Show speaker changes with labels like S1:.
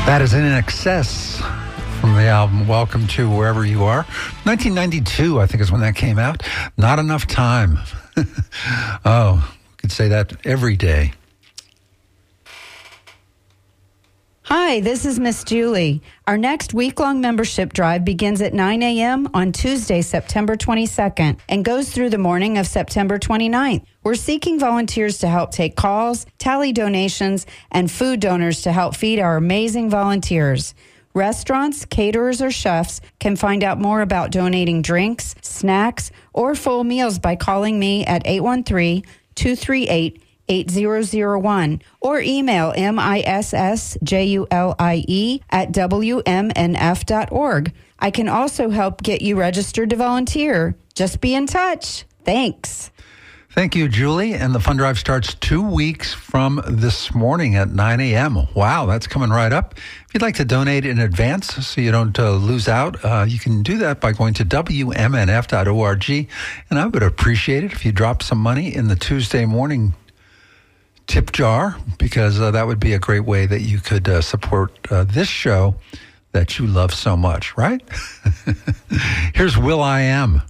S1: That is In Excess from the album Welcome to Wherever You Are. 1992, I think, is when that came out. Not Enough Time. Oh, we could say that every day.
S2: Hi, this is Miss Julie. Our next week-long membership drive begins at 9 a.m. on Tuesday, September 22nd, and goes through the morning of September 29th. We're seeking volunteers to help take calls, tally donations, and food donors to help feed our amazing volunteers. Restaurants, caterers, or chefs can find out more about donating drinks, snacks, or full meals by calling me at 813-238-8001 or email missjulie@wmnf.org. I can also help get you registered to volunteer. Just be in touch. Thanks.
S1: Thank you, Julie. And the fund drive starts 2 weeks from this morning at 9 a.m. Wow, that's coming right up. If you'd like to donate in advance so you don't lose out, you can do that by going to wmnf.org. And I would appreciate it if you drop some money in the Tuesday morning tip jar, because that would be a great way that you could support this show that you love so much, right? Here's Will I Am.